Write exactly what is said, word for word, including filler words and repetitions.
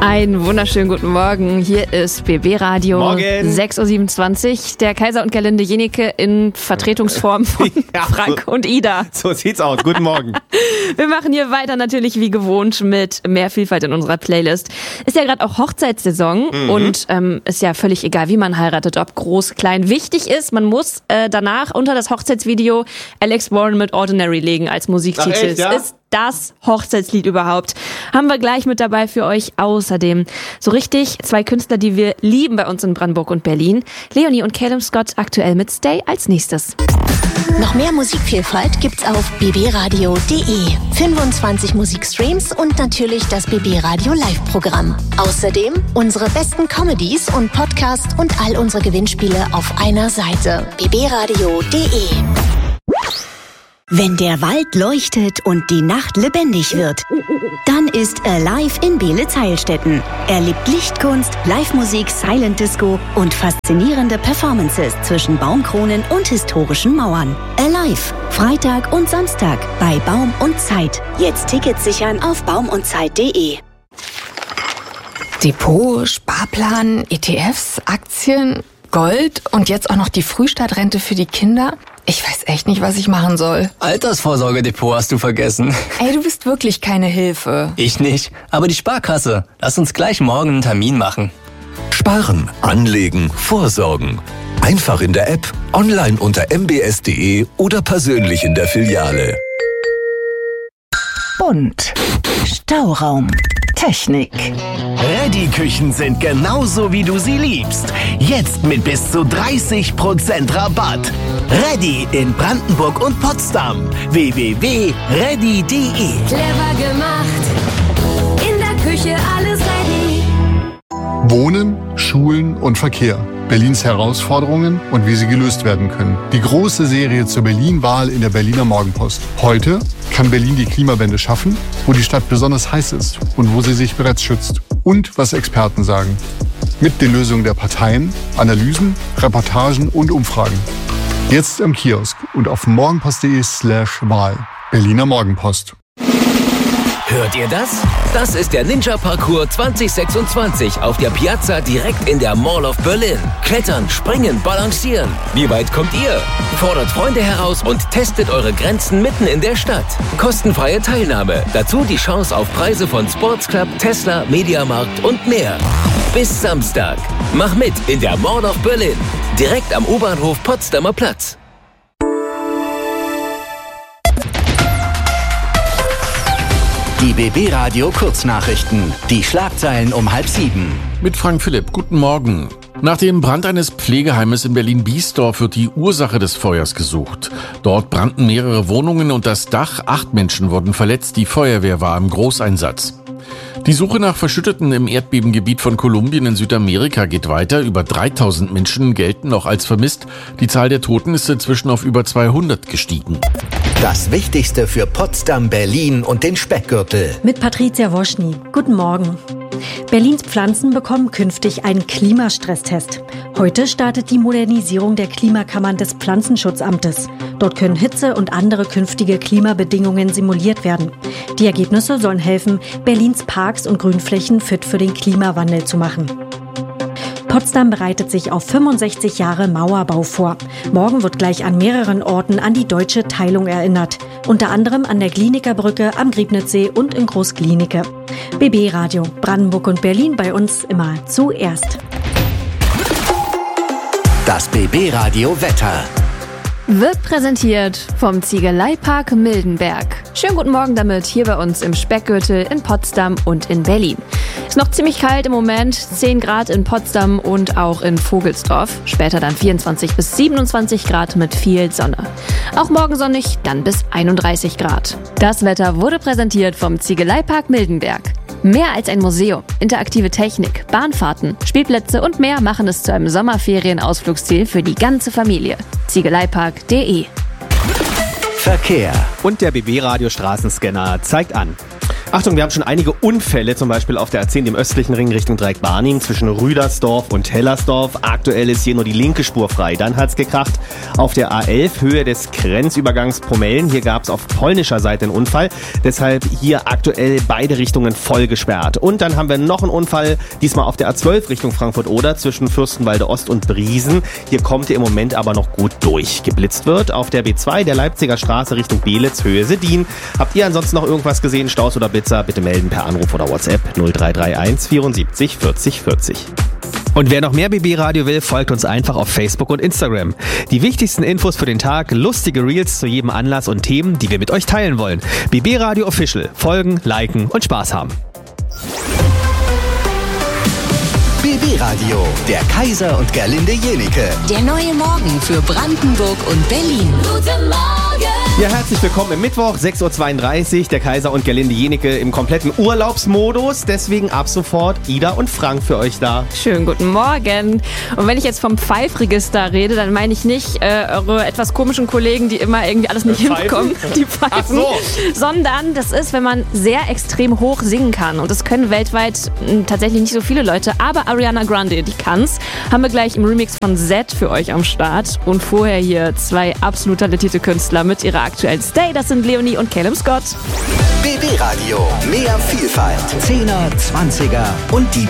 Einen wunderschönen guten Morgen. Hier ist B B Radio. Morgen. sechs Uhr siebenundzwanzig. Der Kaiser und Gerlinde Jenike in Vertretungsform von Ja, Frank so, und Ida. So sieht's aus. Guten Morgen. Wir machen hier weiter natürlich wie gewohnt mit mehr Vielfalt in unserer Playlist. Ist ja gerade auch Hochzeitssaison mhm. und ähm, ist ja völlig egal, wie man heiratet, ob groß, klein. Wichtig ist, man muss äh, danach unter das Hochzeitsvideo Alex Warren mit Ordinary legen als Musiktitel. Ach, echt, ja? Ist das Hochzeitslied überhaupt. Haben wir gleich mit dabei für euch. Außerdem so richtig zwei Künstler, die wir lieben bei uns in Brandenburg und Berlin. Leonie und Calum Scott aktuell mit Stay als nächstes. Noch mehr Musikvielfalt gibt's auf b b radio punkt d e. fünfundzwanzig Musikstreams und natürlich das B B Radio Live-Programm. Außerdem unsere besten Comedies und Podcasts und all unsere Gewinnspiele auf einer Seite. b b radio punkt d e. Wenn der Wald leuchtet und die Nacht lebendig wird, dann ist Alive in Beelitz-Heilstätten. Erlebt Lichtkunst, Live-Musik, Silent Disco und faszinierende Performances zwischen Baumkronen und historischen Mauern. Alive, Freitag und Samstag bei Baum und Zeit. Jetzt Tickets sichern auf baum und zeit punkt d e. Depot, Sparplan, E T Fs, Aktien, Gold und jetzt auch noch die Frühstartrente für die Kinder? Ich weiß echt nicht, was ich machen soll. Altersvorsorgedepot hast du vergessen. Ey, du bist wirklich keine Hilfe. Ich nicht, aber die Sparkasse. Lass uns gleich morgen einen Termin machen. Sparen, anlegen, vorsorgen. Einfach in der App, online unter m b s punkt d e oder persönlich in der Filiale. Bunt. Stauraum. Technik. Reddy-Küchen sind genauso, wie du sie liebst. Jetzt mit bis zu dreißig Prozent Rabatt. Reddy in Brandenburg und Potsdam. w w w punkt reddy punkt d e. Clever gemacht. In der Küche alles ready. Wohnen, Schulen und Verkehr. Berlins Herausforderungen und wie sie gelöst werden können. Die große Serie zur Berlin-Wahl in der Berliner Morgenpost. Heute kann Berlin die Klimawende schaffen, wo die Stadt besonders heiß ist und wo sie sich bereits schützt. Und was Experten sagen. Mit den Lösungen der Parteien, Analysen, Reportagen und Umfragen. Jetzt im Kiosk und auf morgenpost punkt d e slash Wahl. Berliner Morgenpost. Hört ihr das? Das ist der Ninja Parcours zwanzig sechsundzwanzig auf der Piazza direkt in der Mall of Berlin. Klettern, springen, balancieren. Wie weit kommt ihr? Fordert Freunde heraus und testet eure Grenzen mitten in der Stadt. Kostenfreie Teilnahme. Dazu die Chance auf Preise von Sports Club, Tesla, Mediamarkt und mehr. Bis Samstag. Mach mit in der Mall of Berlin. Direkt am U-Bahnhof Potsdamer Platz. Die B B Radio Kurznachrichten. Die Schlagzeilen um halb sieben. Mit Frank Philipp. Guten Morgen. Nach dem Brand eines Pflegeheimes in Berlin-Biesdorf wird die Ursache des Feuers gesucht. Dort brannten mehrere Wohnungen und das Dach. Acht Menschen wurden verletzt. Die Feuerwehr war im Großeinsatz. Die Suche nach Verschütteten im Erdbebengebiet von Kolumbien in Südamerika geht weiter. Über dreitausend Menschen gelten noch als vermisst. Die Zahl der Toten ist inzwischen auf über zweihundert gestiegen. Das Wichtigste für Potsdam, Berlin und den Speckgürtel. Mit Patricia Woschny. Guten Morgen. Berlins Pflanzen bekommen künftig einen Klimastresstest. Heute startet die Modernisierung der Klimakammern des Pflanzenschutzamtes. Dort können Hitze und andere künftige Klimabedingungen simuliert werden. Die Ergebnisse sollen helfen, Berlins Parks und Grünflächen fit für den Klimawandel zu machen. Potsdam bereitet sich auf fünfundsechzig Jahre Mauerbau vor. Morgen wird gleich an mehreren Orten an die deutsche Teilung erinnert. Unter anderem an der Glienicke Brücke, am Griebnitzsee und in Groß-Glienicke. B B Radio, Brandenburg und Berlin bei uns immer zuerst. Das B B Radio Wetter. Wird präsentiert vom Ziegeleipark Mildenberg. Schönen guten Morgen damit hier bei uns im Speckgürtel in Potsdam und in Berlin. Ist noch ziemlich kalt im Moment, zehn Grad in Potsdam und auch in Vogelsdorf. Später dann vierundzwanzig bis siebenundzwanzig Grad mit viel Sonne. Auch morgen sonnig, dann bis einunddreißig Grad. Das Wetter wurde präsentiert vom Ziegeleipark Mildenberg. Mehr als ein Museum, interaktive Technik, Bahnfahrten, Spielplätze und mehr machen es zu einem Sommerferienausflugsziel für die ganze Familie. Ziegeleipark punkt d e. Verkehr. Und der B B Radio Straßenscanner zeigt an. Achtung, wir haben schon einige Unfälle, zum Beispiel auf der A zehn im östlichen Ring Richtung Dreieck-Barnim zwischen Rüdersdorf und Hellersdorf. Aktuell ist hier nur die linke Spur frei. Dann hat's gekracht auf der A elf, Höhe des Grenzübergangs Promellen. Hier gab's auf polnischer Seite einen Unfall. Deshalb hier aktuell beide Richtungen voll gesperrt. Und dann haben wir noch einen Unfall, diesmal auf der A zwölf Richtung Frankfurt-Oder zwischen Fürstenwalde Ost und Briesen. Hier kommt ihr im Moment aber noch gut durch. Geblitzt wird auf der B zwei der Leipziger Straße Richtung Belitz, Höhe Sedin. Habt ihr ansonsten noch irgendwas gesehen, Staus oder Blitzer? Bitte melden per Anruf oder WhatsApp null drei drei eins vierundsiebzig vierzig vierzig. Und wer noch mehr B B Radio will, folgt uns einfach auf Facebook und Instagram. Die wichtigsten Infos für den Tag, lustige Reels zu jedem Anlass und Themen, die wir mit euch teilen wollen. B B Radio Official. Folgen, liken und Spaß haben. B B Radio, der Kaiser und Gerlinde Jenike. Der neue Morgen für Brandenburg und Berlin. Guten Morgen! Ja, herzlich willkommen im Mittwoch, sechs Uhr zweiunddreißig, der Kaiser und Gerlinde Jenike im kompletten Urlaubsmodus. Deswegen ab sofort Ida und Frank für euch da. Schönen guten Morgen. Und wenn ich jetzt vom Pfeifregister rede, dann meine ich nicht äh, eure etwas komischen Kollegen, die immer irgendwie alles nicht Pfeifen? hinbekommen, die pfeifen, Ach so. sondern das ist, wenn man sehr extrem hoch singen kann. Und das können weltweit mh, tatsächlich nicht so viele Leute, aber Ariana Grande, die kann's. Haben wir gleich im Remix von Z für euch am Start. Und vorher hier zwei absolut talentierte Künstler mit ihrer aktuellen Stay. Das sind Leonie und Caleb Scott. B B Radio, mehr Vielfalt. Zehner, Zwanziger und die